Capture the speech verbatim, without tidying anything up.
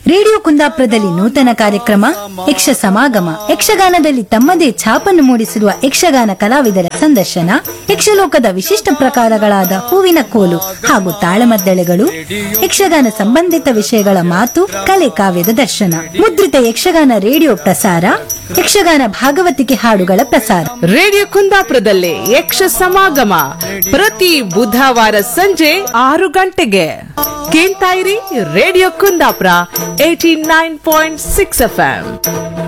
Radio ಕುಂದಾಪುರದಲ್ಲಿ ನೂತನ ಕಾರ್ಯಕ್ರಮ ಯಕ್ಷ ಸಮಾಗಮ ಯಕ್ಷಗಾನದಲ್ಲಿ ತಮ್ಮದೇ ಛಾಪನ್ನು ಮೂಡಿಸಿರುವ ಯಕ್ಷಗಾನ ಕಲಾವಿದರ ಸಂದರ್ಶನ, ಯಕ್ಷಲೋಕದ ವಿಶಿಷ್ಟ ಪ್ರಕಾರಗಳಾದ ಹೂವಿನ ಕೋಲು ಹಾಗೂ ತಾಳಮದ್ದಳೆಗಳು, ಯಕ್ಷಗಾನ ಸಂಬಂಧಿತ ವಿಷಯಗಳ ಮಾತು ಕಲೆ ಕಾವ್ಯದ ದರ್ಶನ ಮುದ್ರಿತ ಯಕ್ಷಗಾನ ರೇಡಿಯೋ ಪ್ರಸಾರ, ಯಕ್ಷಗಾನ ಭಾಗವತಿಕೆ ಹಾಡುಗಳ ಪ್ರಸಾರ ರೇಡಿಯೋ ಕುಂದಾಪುರದಲ್ಲಿ ಯಕ್ಷ ಸಮಾಗಮ ಪ್ರತಿ ಬುಧವಾರ ಸಂಜೆ ಆರು ಗಂಟೆಗೆ ಕೇಳ್ತಾ ಇರಿ radio Kundapura eighty nine point six F M.